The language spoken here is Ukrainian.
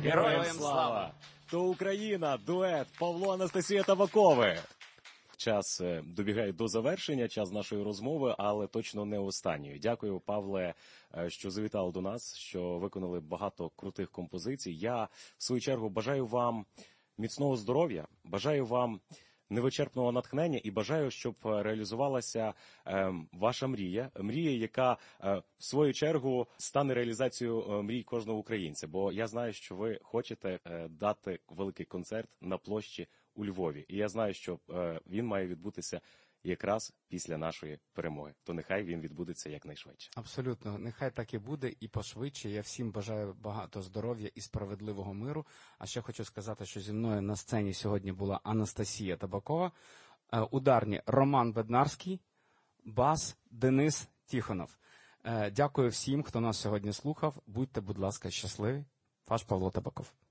Героям слава! То Україна, дует Павло, Анастасія Табакови. Час добігає до завершення, час нашої розмови, але точно не останньої. Дякую, Павле, що завітали до нас, що виконали багато крутих композицій. Я, в свою чергу, бажаю вам міцного здоров'я, бажаю вам невичерпного натхнення і бажаю, щоб реалізувалася ваша мрія, яка в свою чергу стане реалізацією мрій кожного українця. Бо я знаю, що ви хочете дати великий концерт на площі у Львові. І я знаю, що він має відбутися якраз після нашої перемоги. То нехай він відбудеться якнайшвидше. Абсолютно. Нехай так і буде, і пошвидше. Я всім бажаю багато здоров'я і справедливого миру. А ще хочу сказати, що зі мною на сцені сьогодні була Анастасія Табакова, ударні Роман Беднарський, бас Денис Тихонов. Дякую всім, хто нас сьогодні слухав. Будьте, будь ласка, щасливі. Ваш Павло Табаков.